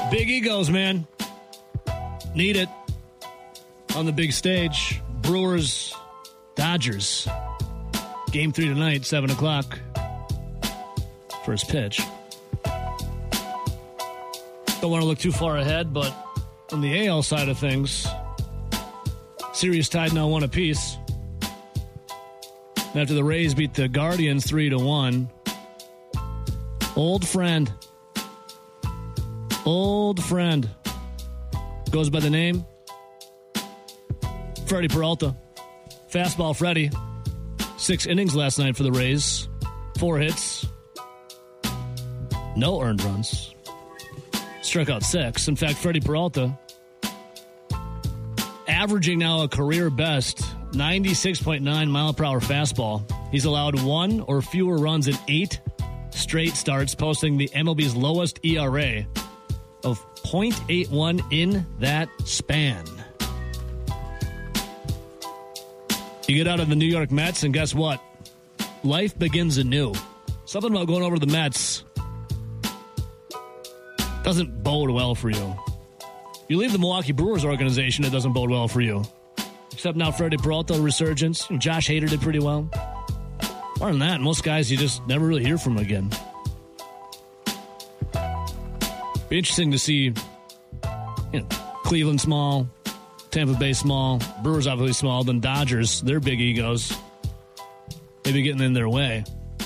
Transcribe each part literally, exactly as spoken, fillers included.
Big egos, man. Need it on the big stage. Brewers, Dodgers. Game three tonight, seven o'clock. First pitch. Don't want to look too far ahead, but on the A L side of things, series tied now one apiece. After the Rays beat the Guardians three to one. Old friend. Old friend. Goes by the name Freddie Peralta. Fastball Freddie. Six innings last night for the Rays. Four hits. No earned runs. Struck out six. In fact, Freddie Peralta averaging now a career best ninety-six point nine mile per hour fastball. He's allowed one or fewer runs in eight straight starts, posting the M L B's lowest E R A of point eight one in that span. You get out of the New York Mets, and guess what? Life begins anew. Something about going over to the Mets doesn't bode well for you. You leave the Milwaukee Brewers organization, it doesn't bode well for you. Except now Freddie Peralta resurgence. Josh Hader did pretty well. Other than that, most guys you just never really hear from again. Be interesting to see, you know, Cleveland small, Tampa Bay small, Brewers obviously small, then Dodgers, their big egos, maybe getting in their way.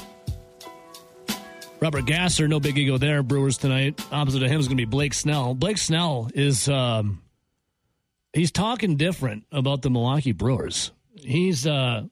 Robert Gasser, no big ego there. Brewers tonight. Opposite of him is going to be Blake Snell. Blake Snell is, um, he's talking different about the Milwaukee Brewers. He's, uh,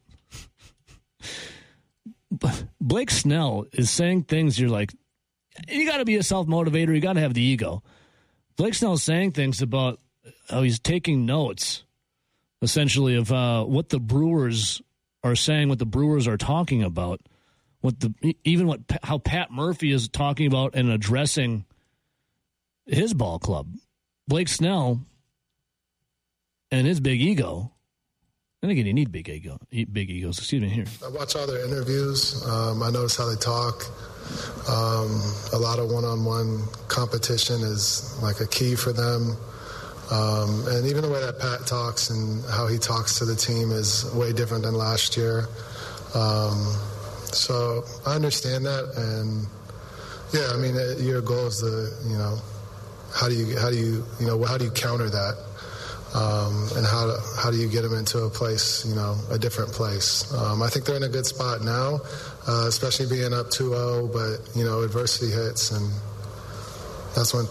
Blake Snell is saying things you're like, you got to be a self-motivator. You got to have the ego. Blake Snell is saying things about how he's taking notes, essentially, of uh, what the Brewers are saying, what the Brewers are talking about, what the even what how Pat Murphy is talking about and addressing his ball club. Blake Snell and his big ego. And again, you need big ego, big egos. Excuse me. Here, I watch all their interviews. Um, I notice how they talk. Um, a lot of one-on-one competition is like a key for them. Um, and even the way that Pat talks and how he talks to the team is way different than last year. Um, so I understand that. And yeah, I mean, your goal is to, you know, how do you, how do you, you know, how do you counter that? Um, and how do, how do you get them into a place, you know, a different place? Um, I think they're in a good spot now, uh, especially being up two oh, but, you know, adversity hits, and that's when